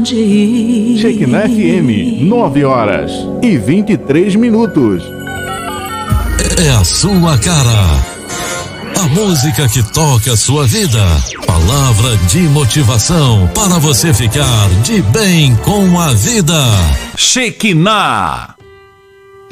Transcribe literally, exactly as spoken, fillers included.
onde ir. Shekinah F M, nove horas e vinte e três minutos. É a sua cara. A música que toca a sua vida. Palavra de motivação para você ficar de bem com a vida. Shekinah.